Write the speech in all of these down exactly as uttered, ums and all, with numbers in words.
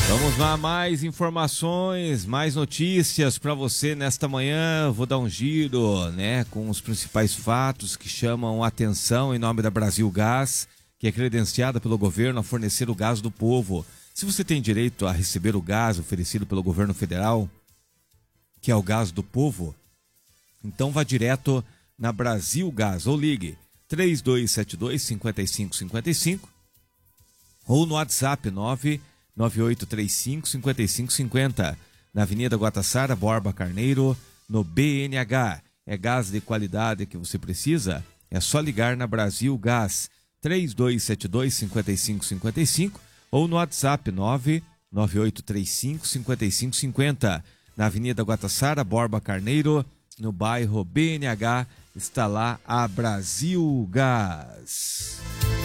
Vamos lá, mais informações, mais notícias para você nesta manhã. Vou dar um giro, né, com os principais fatos que chamam a atenção em nome da Brasil Gás, que é credenciada pelo governo a fornecer o gás do povo. Se você tem direito a receber o gás oferecido pelo governo federal, que é o gás do povo, então vá direto na Brasil Gás ou ligue três dois sete dois, cinco cinco cinco cinco ou no WhatsApp nove nove oito três cinco, cinco cinco cinco zero, na Avenida Guatassara, Borba Carneiro, no B N H. É gás de qualidade que você precisa? É só ligar na Brasil Gás, três dois sete dois, cinco cinco cinco cinco ou no WhatsApp nove nove oito três cinco, cinco cinco cinco zero. Na Avenida Guatassara, Borba Carneiro, no bairro B N H, está lá a Brasil Gás.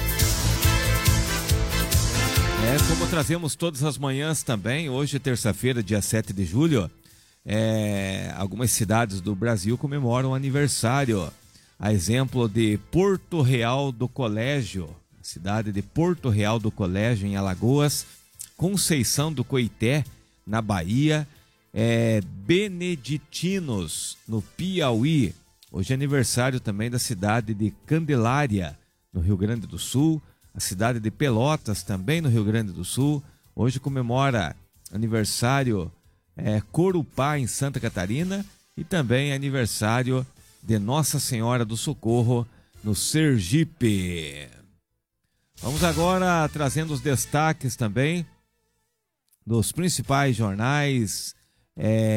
É, como trazemos todas as manhãs também, hoje, terça-feira, dia sete de julho, é, algumas cidades do Brasil comemoram aniversário. A exemplo de Porto Real do Colégio, cidade de Porto Real do Colégio, em Alagoas, Conceição do Coité, na Bahia, é, Beneditinos, no Piauí. Hoje é aniversário também da cidade de Candelária, no Rio Grande do Sul. A cidade de Pelotas, também no Rio Grande do Sul, hoje comemora aniversário é, Corupá, em Santa Catarina, e também aniversário de Nossa Senhora do Socorro, no Sergipe. Vamos agora trazendo os destaques também dos principais jornais. É,